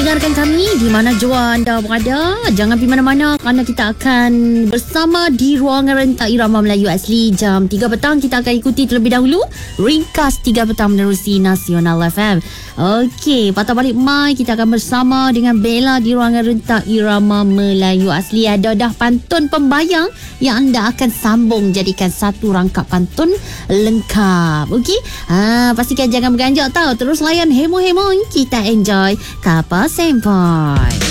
dengarkan kami di mana jua anda berada. Jangan pergi mana-mana kerana kita akan bersama di ruangan rentak Irama Melayu Asli jam 3 petang. Kita akan ikuti terlebih dahulu ringkas 3 petang menerusi Nasional FM. Okey, patah balik mai kita akan bersama dengan Bella di ruangan rentak Irama Melayu Asli. Ada dah pantun pembayang yang anda akan sambung jadikan satu rangkap pantun lengkap. Okey, pastikan jangan berganjak tau. Terus layan hemo-hemo, kita enjoy Kapal Sempoi.